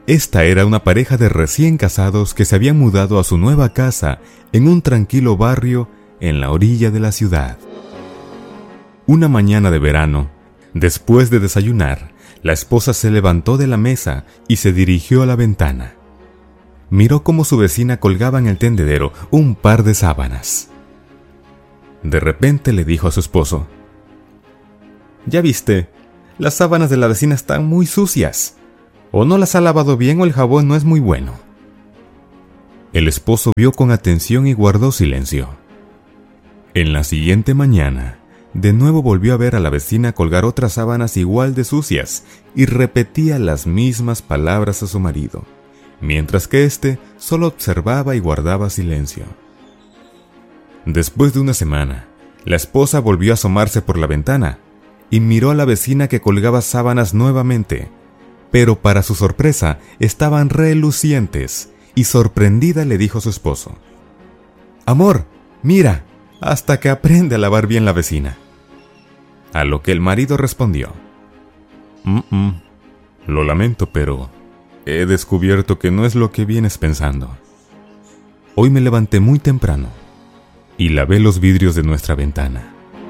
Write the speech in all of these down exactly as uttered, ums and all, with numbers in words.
Esta era una pareja de recién casados que se habían mudado a su nueva casa en un tranquilo barrio en la orilla de la ciudad. Una mañana de verano, después de desayunar, la esposa se levantó de la mesa y se dirigió a la ventana. Miró cómo su vecina colgaba en el tendedero un par de sábanas. De repente le dijo a su esposo: «¿Ya viste? Las sábanas de la vecina están muy sucias. O no las ha lavado bien o el jabón no es muy bueno». El esposo vio con atención y guardó silencio. En la siguiente mañana, de nuevo volvió a ver a la vecina colgar otras sábanas igual de sucias y repetía las mismas palabras a su marido, mientras que éste solo observaba y guardaba silencio. Después de una semana, la esposa volvió a asomarse por la ventana y miró a la vecina que colgaba sábanas nuevamente, pero para su sorpresa estaban relucientes, y sorprendida le dijo a su esposo: «Amor, mira, hasta que aprende a lavar bien la vecina». A lo que el marido respondió: «Mm-mm, lo lamento, pero he descubierto que no es lo que vienes pensando. Hoy me levanté muy temprano y lavé los vidrios de nuestra ventana».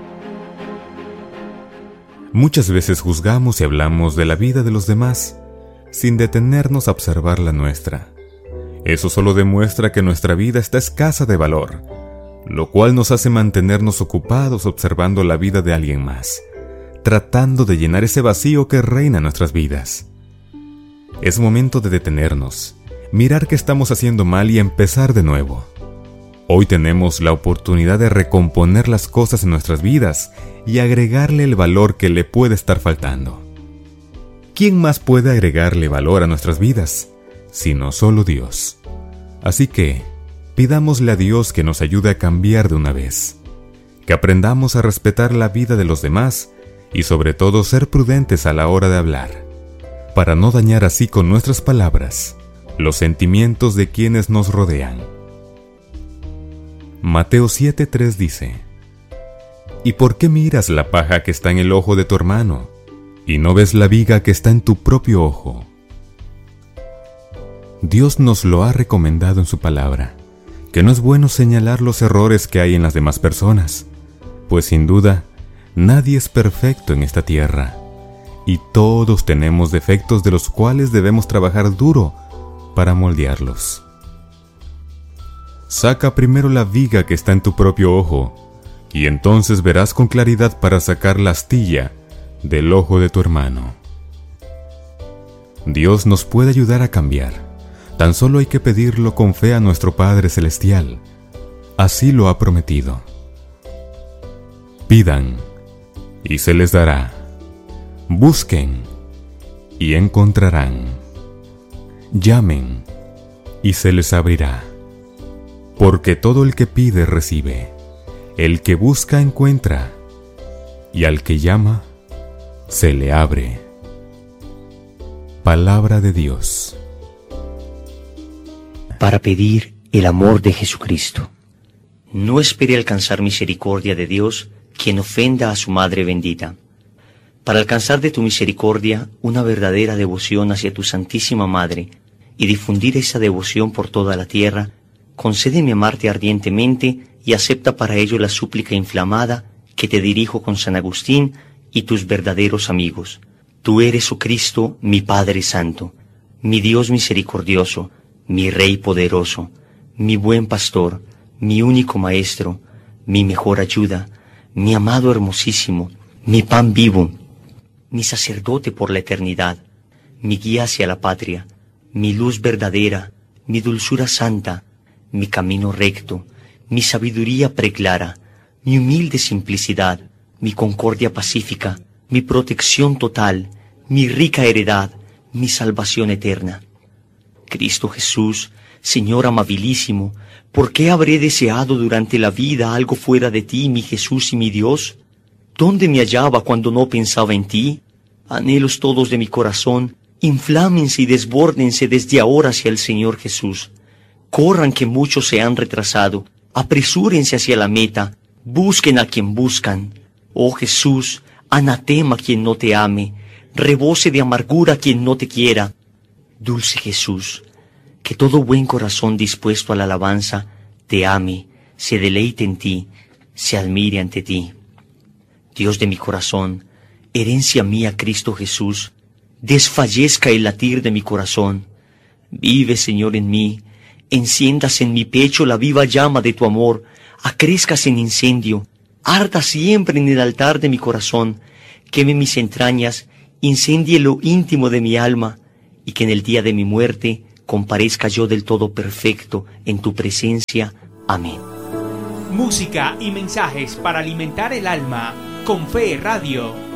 Muchas veces juzgamos y hablamos de la vida de los demás sin detenernos a observar la nuestra. Eso solo demuestra que nuestra vida está escasa de valor, lo cual nos hace mantenernos ocupados observando la vida de alguien más, tratando de llenar ese vacío que reina en nuestras vidas. Es momento de detenernos, mirar qué estamos haciendo mal y empezar de nuevo. Hoy tenemos la oportunidad de recomponer las cosas en nuestras vidas y agregarle el valor que le puede estar faltando. ¿Quién más puede agregarle valor a nuestras vidas, sino solo Dios? Así que, pidámosle a Dios que nos ayude a cambiar de una vez, que aprendamos a respetar la vida de los demás y sobre todo ser prudentes a la hora de hablar, para no dañar así con nuestras palabras los sentimientos de quienes nos rodean. Mateo siete tres dice: ¿Y por qué miras la paja que está en el ojo de tu hermano y no ves la viga que está en tu propio ojo? Dios nos lo ha recomendado en su palabra, que no es bueno señalar los errores que hay en las demás personas, pues sin duda, nadie es perfecto en esta tierra, y todos tenemos defectos de los cuales debemos trabajar duro para moldearlos. Saca primero la viga que está en tu propio ojo, y entonces verás con claridad para sacar la astilla del ojo de tu hermano. Dios nos puede ayudar a cambiar. Tan solo hay que pedirlo con fe a nuestro Padre Celestial. Así lo ha prometido. Pidan, y se les dará. Busquen, y encontrarán. Llamen, y se les abrirá. Porque todo el que pide recibe, el que busca encuentra, y al que llama se le abre. Palabra de Dios. Para pedir el amor de Jesucristo. No espere alcanzar misericordia de Dios quien ofenda a su Madre bendita. Para alcanzar de tu misericordia una verdadera devoción hacia tu Santísima Madre y difundir esa devoción por toda la tierra, concédeme amarte ardientemente y acepta para ello la súplica inflamada que te dirijo con San Agustín y tus verdaderos amigos. Tú eres, oh Cristo, mi Padre Santo, mi Dios misericordioso, mi Rey poderoso, mi buen pastor, mi único maestro, mi mejor ayuda, mi amado hermosísimo, mi pan vivo, mi sacerdote por la eternidad, mi guía hacia la patria, mi luz verdadera, mi dulzura santa, mi camino recto, mi sabiduría preclara, mi humilde simplicidad, mi concordia pacífica, mi protección total, mi rica heredad, mi salvación eterna. Cristo Jesús, Señor amabilísimo, ¿por qué habré deseado durante la vida algo fuera de ti, mi Jesús y mi Dios? ¿Dónde me hallaba cuando no pensaba en ti? Anhelos todos de mi corazón, inflámense y desbórdense desde ahora hacia el Señor Jesús. Corran que muchos se han retrasado, apresúrense hacia la meta, busquen a quien buscan. Oh Jesús, anatema quien no te ame, rebose de amargura quien no te quiera. Dulce Jesús, que todo buen corazón dispuesto a la alabanza te ame, se deleite en ti, se admire ante ti. Dios de mi corazón, herencia mía Cristo Jesús, desfallezca el latir de mi corazón. Vive, Señor, en mí, enciendas en mi pecho la viva llama de tu amor, acrezcas en incendio, arda siempre en el altar de mi corazón, queme mis entrañas, incendie lo íntimo de mi alma, y que en el día de mi muerte comparezca yo del todo perfecto en tu presencia. Amén. Música y mensajes para alimentar el alma con Fe Radio.